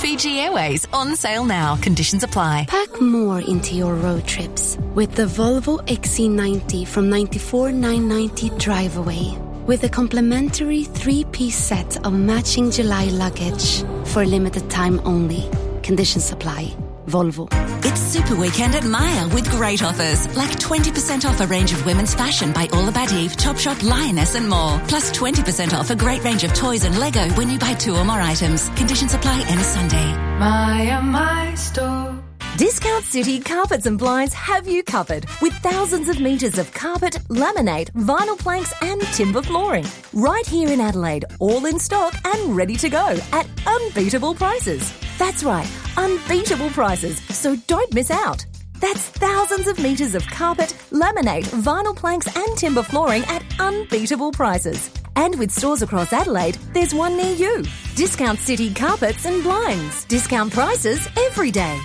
Fiji Airways on sale now. Conditions apply. Pack more into your road trips with the Volvo XC90 from $94,990 Drive Away. With a complimentary 3-piece set of matching July luggage for a limited time only. Conditions apply. Volvo. It's Super Weekend at Maya with great offers, like 20% off a range of women's fashion by All About Eve, Topshop, Lioness and more. Plus 20% off a great range of toys and Lego when you buy 2 or more items. Conditions apply any Sunday. Maya, my store. Discount City Carpets and Blinds have you covered with thousands of metres of carpet, laminate, vinyl planks and timber flooring. Right here in Adelaide, all in stock and ready to go at unbeatable prices. That's right, unbeatable prices, so don't miss out. That's thousands of metres of carpet, laminate, vinyl planks and timber flooring at unbeatable prices. And with stores across Adelaide, there's one near you. Discount City Carpets and Blinds. Discount prices every day.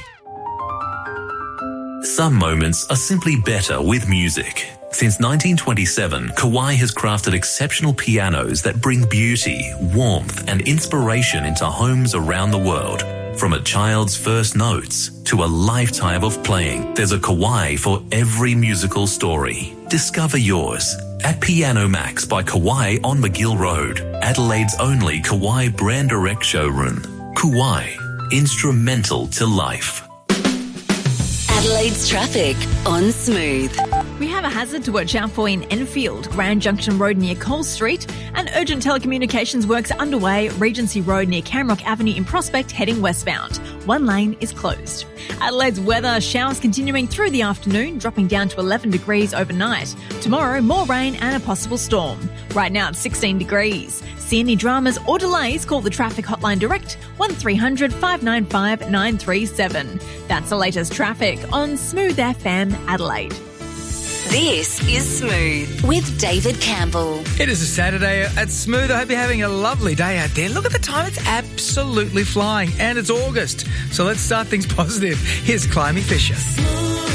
Some moments are simply better with music. Since 1927, Kawai has crafted exceptional pianos that bring beauty, warmth and inspiration into homes around the world. From a child's first notes to a lifetime of playing, there's a Kawai for every musical story. Discover yours at Piano Max by Kawai on McGill Road, Adelaide's only Kawai brand direct showroom. Kawai, instrumental to life. Adelaide's traffic on Smooth. We have a hazard to watch out for in Enfield, Grand Junction Road near Cole Street, and urgent telecommunications works underway, Regency Road near Camrock Avenue in Prospect heading westbound. One lane is closed. Adelaide's weather, showers continuing through the afternoon, dropping down to 11 degrees overnight. Tomorrow, more rain and a possible storm. Right now it's 16 degrees. See any dramas or delays, call the traffic hotline direct 1300 595 937. That's the latest traffic on Smooth FM Adelaide. This is Smooth with David Campbell. It is a Saturday at Smooth. I hope you're having a lovely day out there. Look at the time. It's absolutely flying and it's August. So let's start things positive. Here's Climby Fisher.